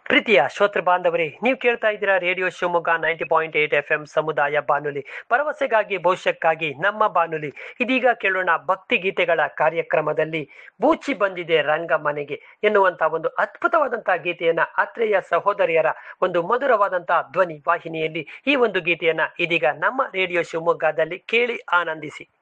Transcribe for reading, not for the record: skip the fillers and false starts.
ಪ್ರೀತಿಯ ಶ್ರೋತೃ ಬಾಂಧವರೇ, ನೀವು ಕೇಳ್ತಾ ಇದ್ದೀರಾ ರೇಡಿಯೋ ಶಿವಮೊಗ್ಗ 90.8 FM ಸಮುದಾಯ ಬಾನುಲಿ, ಭರವಸೆಗಾಗಿ ಭವಿಷ್ಯಕ್ಕಾಗಿ ನಮ್ಮ ಬಾನುಲಿ. ಇದೀಗ ಕೇಳೋಣ ಭಕ್ತಿ ಗೀತೆಗಳ ಕಾರ್ಯಕ್ರಮದಲ್ಲಿ ಬೂಚಿ ಬಂದಿದೆ ರಂಗ ಮನೆಗೆ ಎನ್ನುವಂತಹ ಒಂದು ಅದ್ಭುತವಾದಂತಹ ಗೀತೆಯನ್ನ ಆತ್ರೇಯ ಸಹೋದರಿಯರ ಒಂದು ಮಧುರವಾದಂತಹ ಧ್ವನಿ ವಾಹಿನಿಯಲ್ಲಿ ಈ ಒಂದು ಗೀತೆಯನ್ನ ಇದೀಗ ನಮ್ಮ ರೇಡಿಯೋ ಶಿವಮೊಗ್ಗದಲ್ಲಿ ಕೇಳಿ ಆನಂದಿಸಿ.